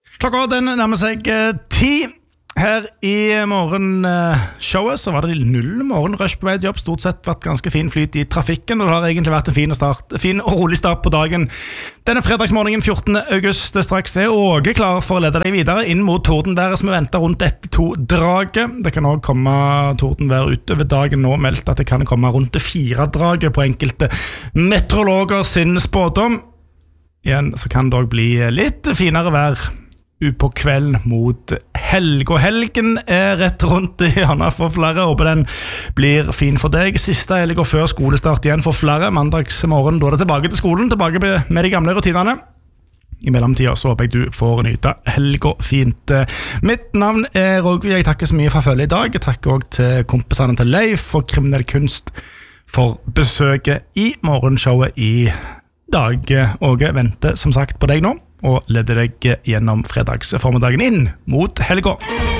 Klokka den nærmer seg 10. Her i morgenshowet så var det 0 morgenrush på vei til jobb. Stort sett vært ganske fin flyt i trafikken, og det har egentlig vært en fin og rolig start på dagen. Denne fredagsmorgenen 14. august straks er Åge klar for å lede deg videre inn mot tordenværet som vi venter rundt 1-2-draget. Det kan også komme tordenvær utover dagen nå, meldt at det kan komme rundt 4-draget på enkelte meteorologer sin spådom. Igjen så kan det også bli litt finere vær på kvelden mot helg, og helgen er rett rundt hjørnet for flere. Håper den blir fin for deg. Siste helg og før skolestart igjen for flere. Mandagsmorgen, da er det tilbake til skolen, tilbake med de gamle rutinene. I mellomtiden så håper jeg du får nyte helg og fint. Mitt navn er Rogvi, jeg takker så mye for følge i dag. Jeg takker også til kompisene til Leif og Kriminell Kunst for besøket i morgenshowet i dag. Åge venter som sagt på deg nå og leder deg gjennom fredagsformiddagen inn mot helga.